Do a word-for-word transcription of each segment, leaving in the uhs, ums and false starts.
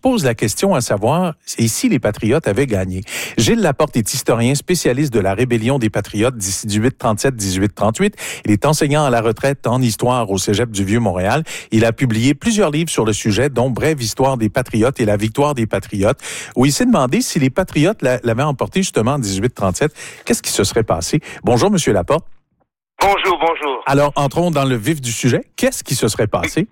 pose la question à savoir, et si les Patriotes avaient gagné? Gilles Laporte est historien spécialiste de la rébellion des Patriotes dix-huit trente-sept dix-huit trente-huit. Il est enseignant à la retraite en histoire au Cégep du Vieux-Montréal. Il a publié plusieurs livres sur le sujet, dont Brève histoire des Patriotes et la victoire des Patriotes, où il s'est demandé si les Patriotes l'avaient emporté justement en dix-huit trente-sept, qu'est-ce qui se serait passé? Bonjour, Monsieur Laporte. Bonjour, bonjour. Alors, entrons dans le vif du sujet. Qu'est-ce qui se serait passé?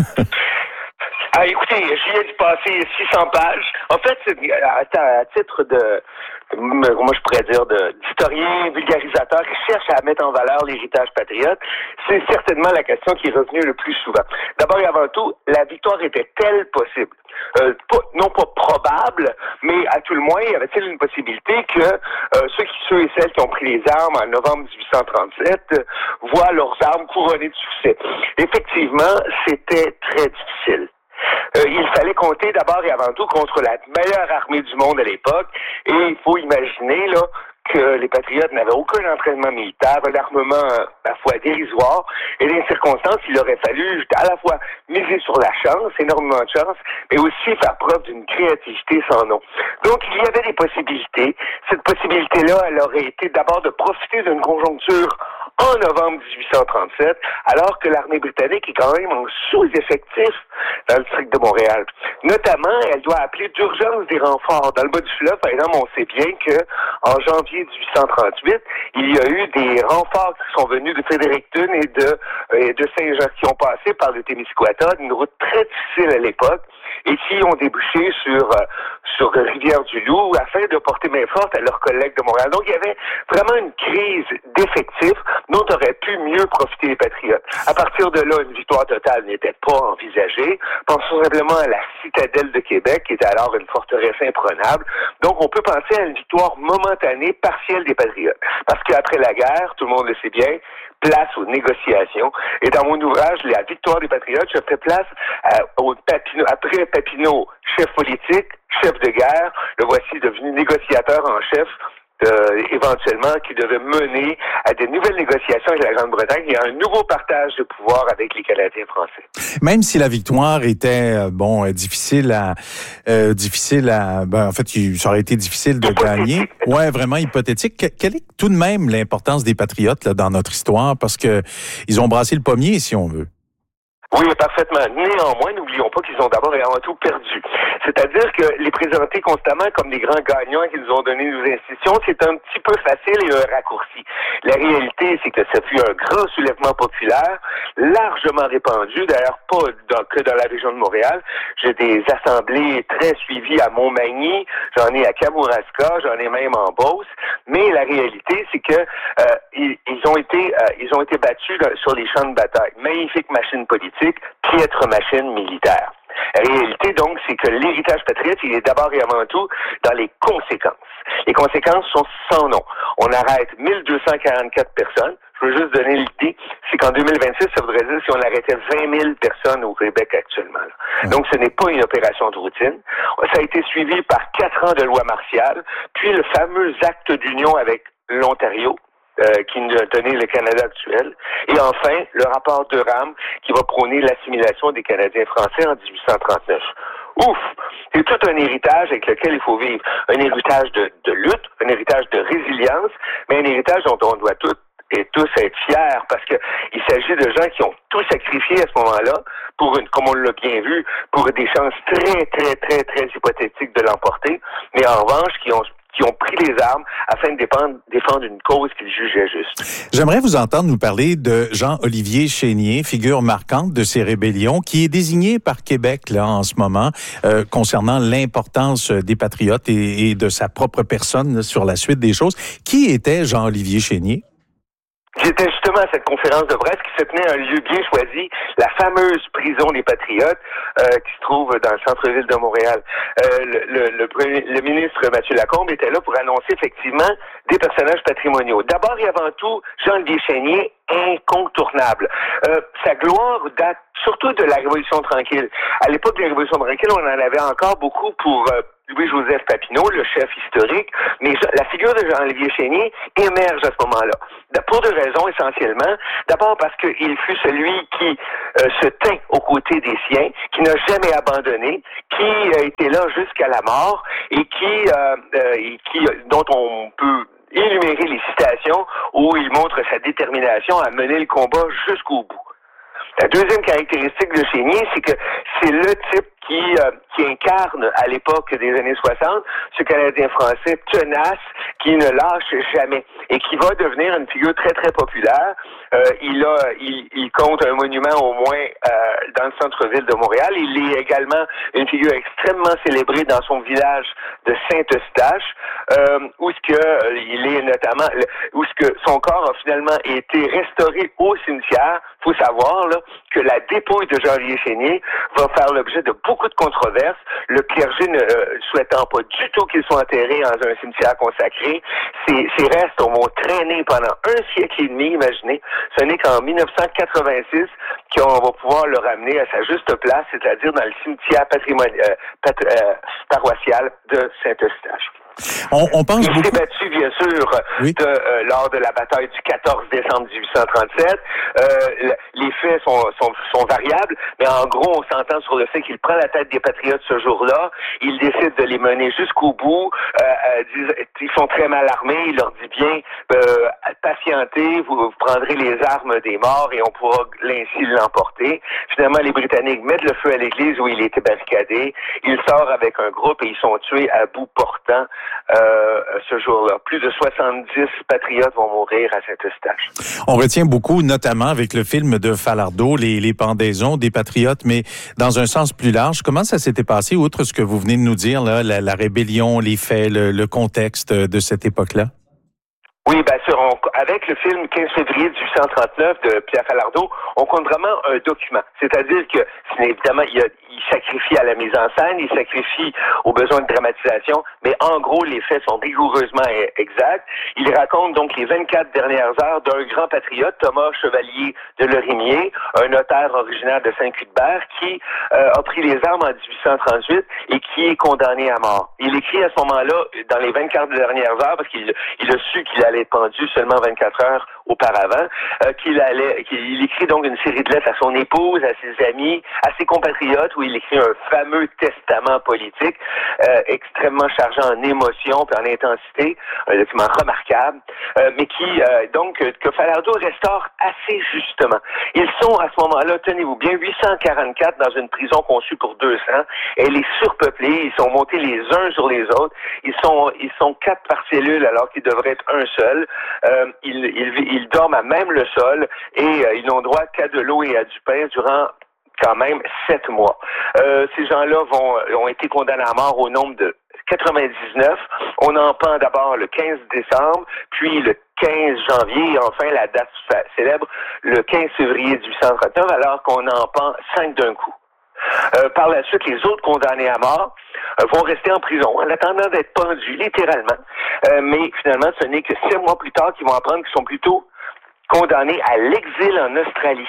Ah, écoutez, j'y ai passé six cents pages. En fait, c'est à, à titre de, comment je pourrais dire, de, d'historien, vulgarisateur qui cherche à mettre en valeur l'héritage patriote, c'est certainement la question qui est revenue le plus souvent. D'abord et avant tout, la victoire était-elle possible? Euh, pas, non pas probable, mais à tout le moins, y avait-il une possibilité que euh, ceux, qui, ceux et celles qui ont pris les armes en novembre dix-huit cent trente-sept euh, voient leurs armes couronnées de succès? Effectivement, c'était très difficile. Euh, il fallait compter d'abord et avant tout contre la meilleure armée du monde à l'époque, et il faut imaginer là que les Patriotes n'avaient aucun entraînement militaire, un armement à la fois dérisoire, et dans les circonstances, il aurait fallu à la fois miser sur la chance, énormément de chance, mais aussi faire preuve d'une créativité sans nom. Donc, il y avait des possibilités. Cette possibilité-là, elle aurait été d'abord de profiter d'une conjoncture en novembre dix-huit cent trente-sept, alors que l'armée britannique est quand même en sous-effectif dans le district de Montréal. Notamment, elle doit appeler d'urgence des renforts. Dans le bas du fleuve, par exemple, on sait bien que en janvier dix-huit cent trente-huit, il y a eu des renforts qui sont venus de Fredericton et de, et de Saint-Jean, qui ont passé par le Témiscouata, une route très difficile à l'époque, et qui ont débouché sur, sur Rivière-du-Loup afin de porter main forte à leurs collègues de Montréal. Donc, il y avait vraiment une crise d'effectifs dont auraient pu mieux profiter les Patriotes. À partir de là, une victoire totale n'était pas envisagée. Pensons simplement à la citadelle de Québec, qui était alors une forteresse imprenable. Donc, on peut penser à une victoire momentanée, partielle des Patriotes. Parce qu'après la guerre, tout le monde le sait bien, place aux négociations. Et dans mon ouvrage, La victoire des Patriotes, je fais place à, au Papineau, après Papineau, chef politique, chef de guerre. Le voici devenu négociateur en chef. Euh, éventuellement, qui devait mener à des nouvelles négociations avec la Grande-Bretagne et à un nouveau partage de pouvoir avec les Canadiens français. Même si la victoire était euh, bon euh, difficile à euh, difficile à ben, en fait, il, ça aurait été difficile de gagner. Ouais, vraiment hypothétique. Que, quelle est tout de même l'importance des Patriotes là, dans notre histoire, parce que ils ont brassé le pommier, si on veut. Oui, parfaitement. Néanmoins, n'oublions pas qu'ils ont d'abord et avant tout perdu. C'est-à-dire que les présenter constamment comme des grands gagnants qui nous ont donné nos institutions, c'est un petit peu facile et un raccourci. La réalité, c'est que ça fut un grand soulèvement populaire, largement répandu, d'ailleurs pas dans, que dans la région de Montréal. J'ai des assemblées très suivies à Montmagny, j'en ai à Kamouraska, j'en ai même en Beauce, mais la réalité, c'est que euh, ils, ils ont été euh, ils ont été battus dans, sur les champs de bataille. Magnifique machine politique, piètre machine militaire. La réalité, donc, c'est que l'héritage patriote, il est d'abord et avant tout dans les conséquences. Les conséquences sont sans nom. On arrête mille deux cent quarante-quatre personnes. Je veux juste donner l'idée, c'est qu'en deux mille vingt-six, ça voudrait dire si on arrêtait vingt mille personnes au Québec actuellement. Là. Donc, ce n'est pas une opération de routine. Ça a été suivi par quatre ans de loi martiale, puis le fameux acte d'union avec l'Ontario, Euh, qui nous a donné le Canada actuel. Et enfin, le rapport de Durham qui va prôner l'assimilation des Canadiens français en dix-huit cent trente-neuf. Ouf! C'est tout un héritage avec lequel il faut vivre. Un héritage de, de lutte, un héritage de résilience, mais un héritage dont on doit tous et tous être fiers, parce que il s'agit de gens qui ont tout sacrifié à ce moment-là pour une, comme on l'a bien vu, pour des chances très, très, très, très hypothétiques de l'emporter, mais en revanche, qui ont qui ont pris les armes afin de défendre, défendre une cause qu'ils jugeaient juste. J'aimerais vous entendre nous parler de Jean-Olivier Chénier, figure marquante de ces rébellions, qui est désigné par Québec là en ce moment euh, concernant l'importance des Patriotes et, et de sa propre personne là, sur la suite des choses. Qui était Jean-Olivier Chénier? J'étais justement à cette conférence de presse qui se tenait à un lieu bien choisi, la fameuse prison des Patriotes, euh, qui se trouve dans le centre-ville de Montréal. Euh, le, le, le, le ministre Mathieu Lacombe était là pour annoncer effectivement des personnages patrimoniaux. D'abord et avant tout, Jean-Olivier Chénier, incontournable. Euh, sa gloire date surtout de la Révolution tranquille. À l'époque de la Révolution tranquille, on en avait encore beaucoup pour... Euh, Louis-Joseph Papineau, le chef historique, mais la figure de Jean-Olivier Chénier émerge à ce moment-là. Pour deux raisons essentiellement. D'abord parce qu'il fut celui qui euh, se tint aux côtés des siens, qui n'a jamais abandonné, qui a été là jusqu'à la mort et qui, euh, euh, et qui dont on peut énumérer les citations où il montre sa détermination à mener le combat jusqu'au bout. La deuxième caractéristique de Chénier, c'est que c'est le type qui, euh, qui incarne à l'époque des années soixante ce Canadien français tenace qui ne lâche jamais et qui va devenir une figure très très populaire. Euh, il a, il, il compte un monument au moins euh, dans le centre-ville de Montréal. Il est également une figure extrêmement célébrée dans son village de Saint-Eustache, euh, où ce que euh, il est notamment, où ce que son corps a finalement été restauré au cimetière. Faut savoir là que la dépouille de Jean-Olivier Chénier va faire l'objet de beaucoup de controverses, le clergé ne euh, souhaitant pas du tout qu'il soit enterré dans un cimetière consacré. Ses, ses restes vont traîner pendant un siècle et demi, imaginez. Ce n'est qu'en dix-neuf cent quatre-vingt-six qu'on va pouvoir le ramener à sa juste place, c'est-à-dire dans le cimetière patrimonial, euh, pat, euh, paroissial de Saint-Eustache. On, on pense Il beaucoup... s'est battu, bien sûr, oui. de, euh, lors de la bataille du quatorze décembre dix-huit cent trente-sept. Euh, les faits sont, sont, sont variables, mais en gros, on s'entend sur le fait qu'il prend la tête des Patriotes ce jour-là. Il décide de les mener jusqu'au bout. Euh, euh, ils sont très mal armés. Il leur dit bien, euh, patientez, vous, vous prendrez les armes des morts et on pourra ainsi l'emporter. Finalement, les Britanniques mettent le feu à l'église où il était barricadé. Il sort avec un groupe et ils sont tués à bout portant. Euh, ce jour-là. Plus de soixante-dix patriotes vont mourir à Saint-Eustache. On retient beaucoup, notamment avec le film de Falardeau, les, les pendaisons des patriotes, mais dans un sens plus large, comment ça s'était passé, outre ce que vous venez de nous dire, là, la, la rébellion, les faits, le, le contexte de cette époque-là? Oui, bien sûr. On, avec le film quinze février dix-huit cent trente-neuf de Pierre Falardeau, on compte vraiment un document. C'est-à-dire que, évidemment, il, a, il sacrifie à la mise en scène, il sacrifie aux besoins de dramatisation, mais en gros, les faits sont rigoureusement exacts. Il raconte donc les vingt-quatre dernières heures d'un grand patriote, Thomas Chevalier de Lorimier, un notaire originaire de Saint-Cuthbert, qui euh, a pris les armes en dix-huit cent trente-huit et qui est condamné à mort. Il écrit à ce moment-là, dans les vingt-quatre dernières heures, parce qu'il il a su qu'il allait être pendu seulement vingt-quatre heures auparavant, euh, qu'il allait, qu'il écrit donc une série de lettres à son épouse, à ses amis, à ses compatriotes, où il écrit un fameux testament politique, euh, extrêmement chargé en émotion et en intensité, un document remarquable, euh, mais qui, euh, donc, que Falardeau restaure assez justement. Ils sont, à ce moment-là, tenez-vous bien, huit cent quarante-quatre dans une prison conçue pour deux cents. Elle est surpeuplée, ils sont montés les uns sur les autres. Ils sont, ils sont quatre par cellule alors qu'ils devraient être un seul. Euh, ils, ils, ils dorment à même le sol et euh, ils n'ont droit qu'à de l'eau et à du pain durant quand même sept mois. Euh, ces gens-là vont ont été condamnés à mort au nombre de quatre-vingt-dix-neuf. On en pend d'abord le quinze décembre, puis le quinze janvier, et enfin la date célèbre, le quinze février dix-huit cent trente-neuf, alors qu'on en pend cinq d'un coup. Euh, par la suite, les autres condamnés à mort euh, vont rester en prison en attendant d'être pendus, littéralement. Euh, mais finalement, ce n'est que sept mois plus tard qu'ils vont apprendre qu'ils sont plutôt condamnés à l'exil en Australie,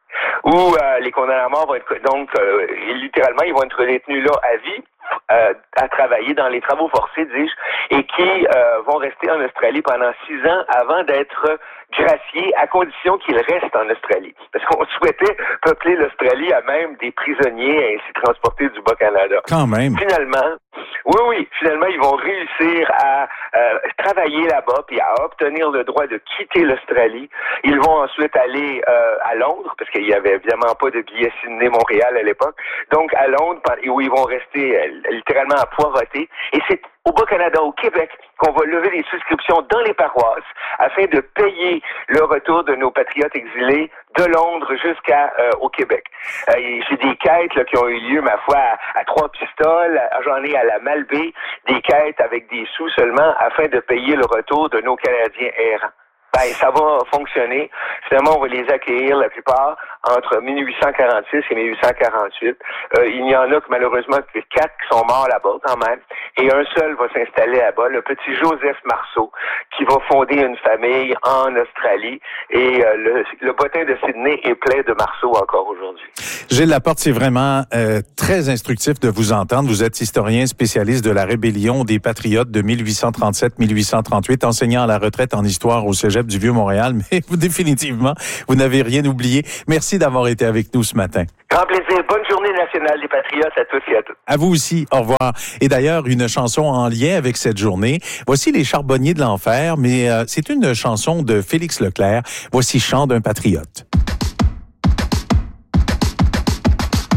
où euh, les condamnés à mort vont être, donc, euh, littéralement, ils vont être détenus là à vie, euh, à travailler dans les travaux forcés, dis-je, et qui euh, vont rester en Australie pendant six ans avant d'être graciés, à condition qu'ils restent en Australie. Parce qu'on souhaitait peupler l'Australie à même des prisonniers et ainsi transporter du Bas-Canada. Quand même. Finalement, oui, oui, finalement, ils vont réussir à euh, travailler là-bas puis à obtenir le droit de quitter l'Australie. Ils vont ensuite aller euh, à Londres, parce qu'il y avait évidemment pas de billet Sydney-Montréal à l'époque. Donc, à Londres, où ils vont rester euh, littéralement à poireauter. Et c'est au Bas-Canada, au Québec, qu'on va lever les souscriptions dans les paroisses afin de payer le retour de nos patriotes exilés de Londres jusqu'à euh, au Québec. Euh, j'ai des quêtes là, qui ont eu lieu, ma foi, à, à Trois-Pistoles, j'en ai à la Malbaie, des quêtes avec des sous seulement afin de payer le retour de nos Canadiens errants. ben, ça va fonctionner. Finalement, on va les accueillir, la plupart, entre mille huit cent quarante-six et mille huit cent quarante-huit. Euh, il y en a que, malheureusement, quatre qui sont morts là-bas, quand même. Et un seul va s'installer là-bas, le petit Joseph Marceau, qui va fonder une famille en Australie. Et euh, le, le bottin de Sydney est plein de Marceau encore aujourd'hui. Gilles Laporte, c'est vraiment euh, très instructif de vous entendre. Vous êtes historien spécialiste de la rébellion des Patriotes de mille huit cent trente-sept à mille huit cent trente-huit, enseignant à la retraite en histoire au Cégep du Vieux-Montréal, mais vous, définitivement, vous n'avez rien oublié. Merci d'avoir été avec nous ce matin. Grand plaisir. Bonne journée nationale des Patriotes à tous et à toutes. À vous aussi. Au revoir. Et d'ailleurs, une chanson en lien avec cette journée. Voici Les Charbonniers de l'Enfer, mais euh, c'est une chanson de Félix Leclerc. Voici Chant d'un patriote.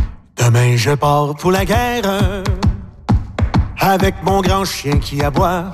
Demain je pars pour la guerre avec mon grand chien qui aboie.